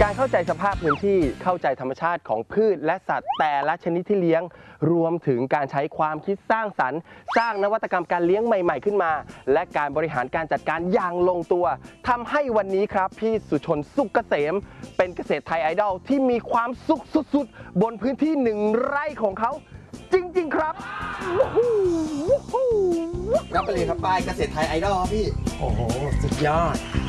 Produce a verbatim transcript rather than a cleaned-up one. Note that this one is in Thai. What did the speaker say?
การเข้าใจสภาพพื้นที่เข้าใจธรรมชาติของพืชและสัตว์แต่ละชนิดที่เลี้ยงรวมถึงการใช้ความคิดสร้างสรรค์สร้างนวัตกรรมการเลี้ยงใหม่ๆขึ้นมาและการบริหารการจัดการอย่างลงตัวทำให้วันนี้ครับพี่สุชนสุขเกษมเป็นเกษตรไทยไอดอลที่มีความสุขสุดๆบนพื้นที่หนึ่งไร่ของเขาจริงๆครับรับไปเลยครับป้ายเกษตรไทยไอดอลครับพี่โอ้โหสุดยอด